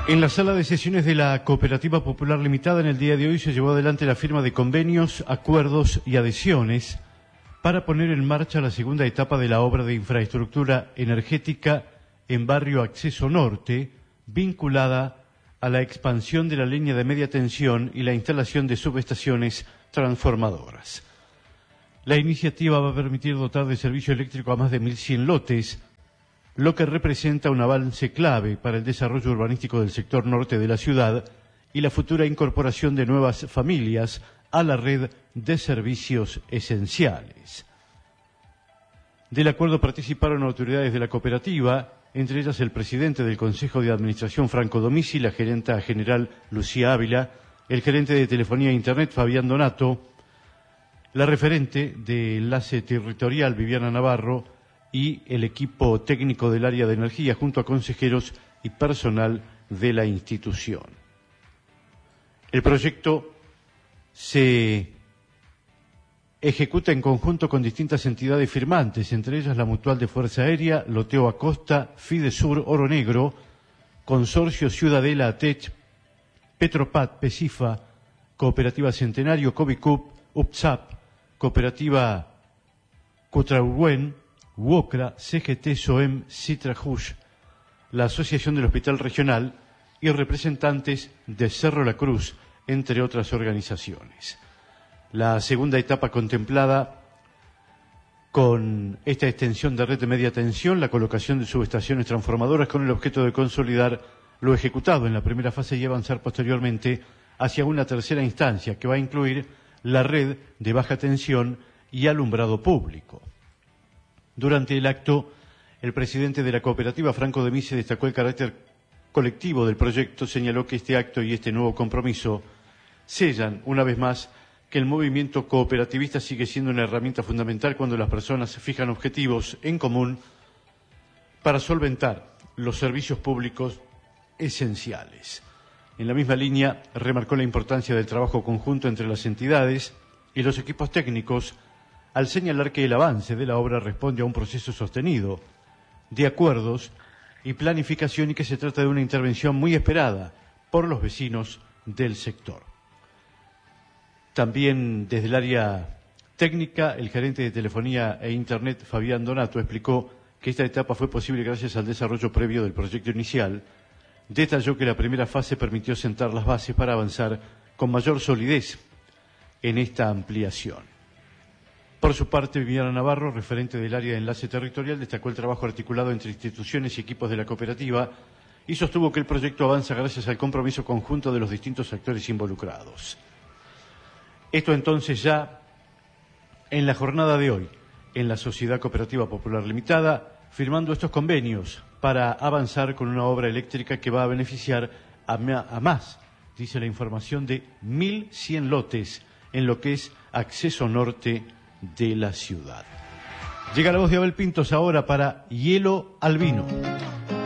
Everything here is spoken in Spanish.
En la sala de sesiones de la Cooperativa Popular Limitada en el día de hoy se llevó adelante la firma de convenios, acuerdos y adhesiones para poner en marcha la segunda etapa de la obra de infraestructura energética en barrio Acceso Norte, vinculada a la expansión de la línea de media tensión y la instalación de subestaciones transformadoras. La iniciativa va a permitir dotar de servicio eléctrico a más de 1.100 lotes, lo que representa un avance clave para el desarrollo urbanístico del sector norte de la ciudad y la futura incorporación de nuevas familias a la red de servicios esenciales. Del acuerdo participaron autoridades de la cooperativa, entre ellas el presidente del Consejo de Administración Franco Domisi, la gerenta general Lucía Ávila, el gerente de Telefonía e Internet Fabián Donato, la referente de Enlace Territorial Viviana Navarro y el equipo técnico del área de energía junto a consejeros y personal de la institución. El proyecto se ejecuta en conjunto con distintas entidades firmantes, entre ellas la Mutual de Fuerza Aérea, Loteo Acosta, Fidesur Oro Negro, Consorcio Ciudadela ATECH, Petropat, Pesifa, Cooperativa Centenario, Covicup, UPSAP, Cooperativa Cutrahuén, WOCRA, CGT, SOEM, Citrajush, la Asociación del Hospital Regional y representantes de Cerro La Cruz, entre otras organizaciones. La segunda etapa contemplada con esta extensión de red de media tensión, la colocación de subestaciones transformadoras con el objeto de consolidar lo ejecutado en la primera fase y avanzar posteriormente hacia una tercera instancia que va a incluir la red de baja tensión y alumbrado público. Durante el acto, el presidente de la cooperativa, Franco Domisi, destacó el carácter colectivo del proyecto, señaló que este acto y este nuevo compromiso sellan, una vez más, que el movimiento cooperativista sigue siendo una herramienta fundamental cuando las personas fijan objetivos en común para solventar los servicios públicos esenciales. En la misma línea, remarcó la importancia del trabajo conjunto entre las entidades y los equipos técnicos al señalar que el avance de la obra responde a un proceso sostenido de acuerdos y planificación y que se trata de una intervención muy esperada por los vecinos del sector. También desde el área técnica, el gerente de Telefonía e Internet, Fabián Donato, explicó que esta etapa fue posible gracias al desarrollo previo del proyecto inicial. Detalló que la primera fase permitió sentar las bases para avanzar con mayor solidez en esta ampliación. Por su parte, Viviana Navarro, referente del área de enlace territorial, destacó el trabajo articulado entre instituciones y equipos de la cooperativa y sostuvo que el proyecto avanza gracias al compromiso conjunto de los distintos actores involucrados. Esto entonces ya en la jornada de hoy, en la Sociedad Cooperativa Popular Limitada, firmando estos convenios para avanzar con una obra eléctrica que va a beneficiar a más, dice la información, de 1.100 lotes en lo que es Acceso Norte de la ciudad. Llega la voz de Abel Pintos ahora para Hielo al Vino.